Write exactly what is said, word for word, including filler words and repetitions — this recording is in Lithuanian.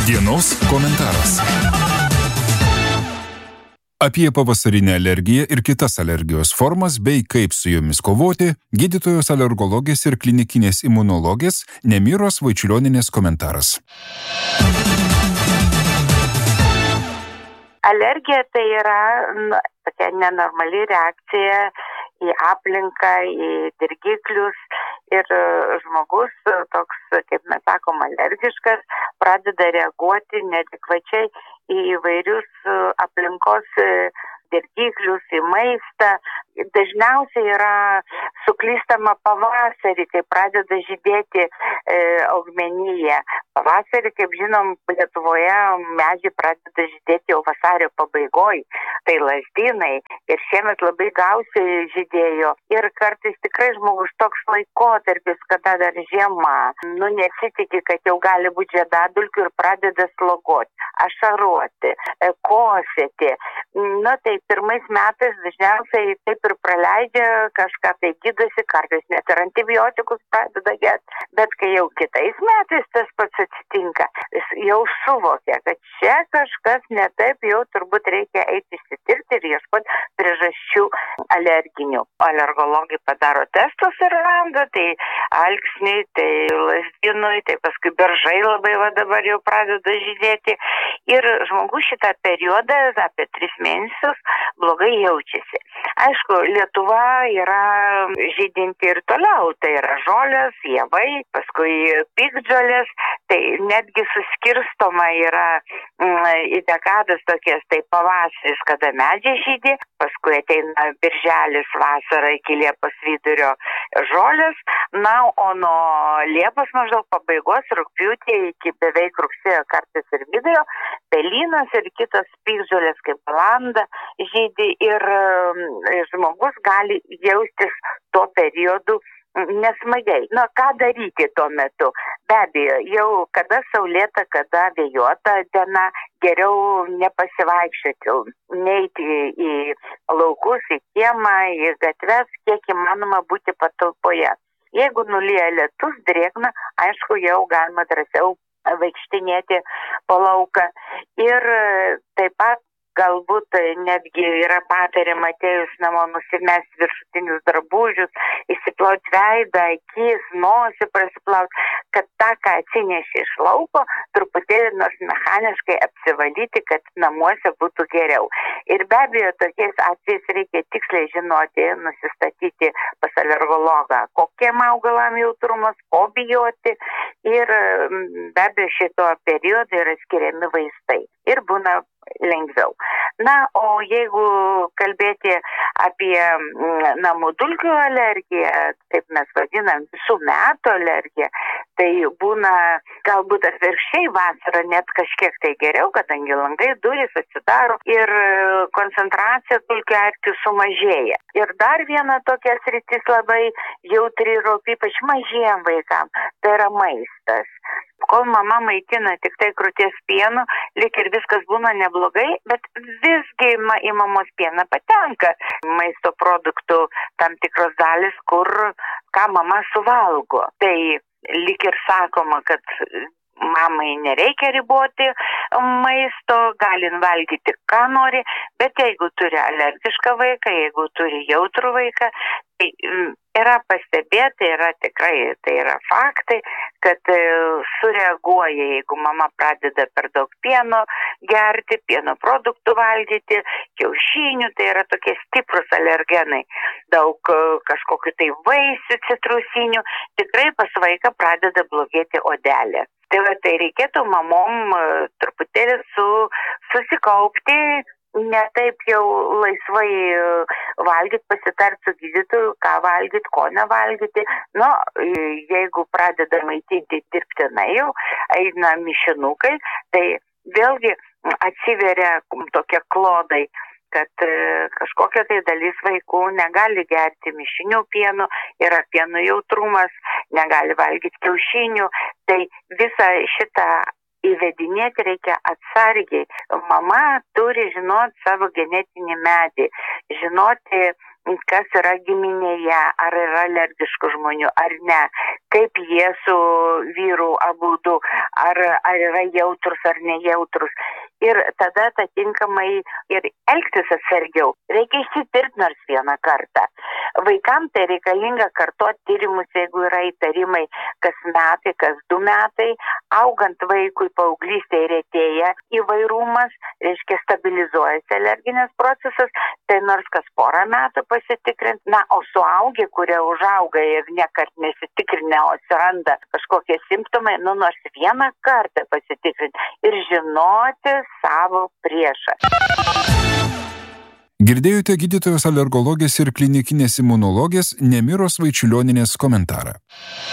Dienos komentaras. Apie pavasarinę alergiją ir kitas alergijos formas bei kaip su jomis kovoti, gydytojos alergologės ir klinikinės imunologės Nemiros Vaičiulionienės komentaras. Alergija tai yra nu, tokia nenormali reakcija į aplinką, į dirgiklius ir žmogus toks, kaip mes sakom, alergiškas, pradeda reaguoti neadekvačiai į įvairius aplinkos dirgiklius, į maistą. Dažniausiai yra suklystama pavasarį, kai pradeda žydėti e, augmenija. Pavasarį, kaip žinom, Lietuvoje medžiai pradeda žydėti jau vasario pabaigoj, tai lazdynai. Ir šiemet labai gausiai žydėjo. Ir kartais tikrai žmogus toks laikotarpis, kada dar žiema, nu nesitiki, kad jau gali būti žiedadulkių ir pradeda slogoti, ašaruoti, kosėti. Nu tai pirmais metais dažniausiai taip ir praleidžia, kažką tai gydosi, kartais net ir antibiotikus pradeda gerti. Bet kai jau kitais metais tas pats atsitinka, jis jau suvokia, kad čia kažkas ne taip, jau turbūt reikia eiti išsitirti ir ieškoti priežasčių alerginių. Alergologai padaro testus ir randa, tai alksniai, tai lazdynui, tai paskui beržai labai va dabar jau pradeda žydėti. Ir žmogus šitą periodą, apie tris mėnesius, blogai jaučiasi. Aišku, Lietuva yra žydinti ir toliau, tai yra žolės, javai, paskui piktžolės, tai netgi suskirstoma yra mm, į dekadas tokias, tai pavasaris, kada medžiai žydi, paskui ateina birželis vasara iki Liepos vidurio žolės, na, o nuo Liepos maždaug pabaigos rugpjūtį iki beveik rugsėjo kartais ir vidurio, pelynas ir kitos piktžolės kaip balanda žydi ir žmogus gali jaustis tuo periodu nesmagiai. Nu, ką daryti tuo metu? Be abejo, jau kada saulėta, kada vėjuota diena, geriau nepasivaikščioti, neiti į laukus, į kiemą, į gatves, kiek įmanoma būti patalpoje. Jeigu nulyja lietus, drėgna, aišku, jau galima drąsiau vaikštinėti po lauką. Ir taip pat galbūt netgi yra patariama atėjus namo nusimesti viršutinius drabužius, įsiplauti veidą, akis, nosį prasiplauti, kad tą, ką atsineši iš lauko, truputėlį nors mechaniškai apsivalyti, kad namuose būtų geriau. Ir be abejo, tokiais atvejais reikia tiksliai žinoti, nusistatyti pas alergologą, kokiem augalam jautrumas, ko bijoti. Ir be abejo, šito periodo yra skiriami vaistai. Ir būna lengviau. Na, o jeigu kalbėti apie namų dulkių alergiją, taip mes vadinam visų metų alergiją, tai būna galbūt atvirkščiai vasarą net kažkiek tai geriau, kadangi langai, durys atsidaro ir koncentracija dulkių erkių sumažėja. Ir dar viena tokia sritis labai jautri ir ypač mažiem vaikam, tai yra maistas. Kol mama maitina tik tai krūties pienu, lyg ir viskas būna neblogai, bet visgi į mamos pieną patenka maisto produktų tam tikros dalis, kur ką mama suvalgo. Tai lyg ir sakoma, kad mamai nereikia riboti maisto, galin valgyti ką nori, bet jeigu turi alergišką vaiką, jeigu turi jautrų vaiką, tai yra pastebėta, yra tikrai, tai yra faktai, kad sureaguoja, jeigu mama pradeda per daug pieno gerti, pieno produktų valgyti, kiaušinių, tai yra tokie stiprus alergenai, daug kažkokių tai vaisių, citrusinių, tikrai pas vaiką pradeda blogėti odelė. Tai va, tai reikėtų mamom truputėlį su, susikaupti, ne taip jau laisvai valgyti, pasitarti su gydytoju, ką valgyti, ko nevalgyti. Nu, jeigu pradeda maitinti dirbtinai jau, eina mišinukai, tai vėlgi atsiveria tokie klodai, kad kažkokia tai dalis vaikų negali gerti mišinių pienų, yra pieno jautrumas, negali valgyti kiaušinių, tai visą šitą įvedinėti reikia atsargiai. Mama turi žinoti savo genetinį medį, žinoti, kas yra giminėje, ar yra alergiškų žmonių, ar ne, kaip jie su vyru abudu, ar, ar yra jautrus ar nejautrus. Ir tada atitinkamai ir elgtis atsargiau. Reikia išsitirti nors vieną kartą. Vaikams tai reikalinga kartuoti tyrimus, jeigu yra įtarimai kas metai, kas du metai. Augant vaikui paauglystėje retėja įvairumas, reiškia stabilizuojasi alerginis procesas, tai nors kas porą metų pasitikrinti. Na, o suaugę, kurie užauga ir niekart nesitikrinę, o atsiranda kažkokie simptomai, nu nors vieną kartą pasitikrinti ir žinoti savo priešą. Girdėjote gydytojos alergologės ir klinikinės imunologės Nemiros Vaičiulionienės komentarą.